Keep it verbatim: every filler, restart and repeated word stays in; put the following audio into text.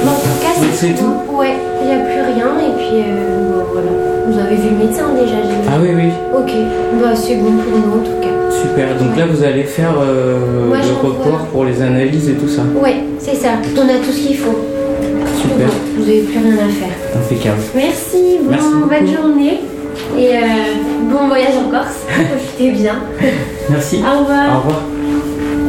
Bon, en tout cas, Donc, c'est c'est tout. Ouais, il n'y a plus rien et puis euh, bon, voilà. Vous avez vu le médecin déjà, j'ai Ah oui, oui. Ok, bah c'est bon pour nous en tout cas. Super. Donc là, vous allez faire euh, Moi, le j'envoie. report pour les analyses et tout ça. Ouais, c'est ça. On a tout ce qu'il faut. Super. Bon, vous n'avez plus rien à faire. Impeccable. Merci, bon, Merci beaucoup. bonne journée. Et euh, bon voyage en Corse. Profitez bien. Merci. Au revoir. Au revoir.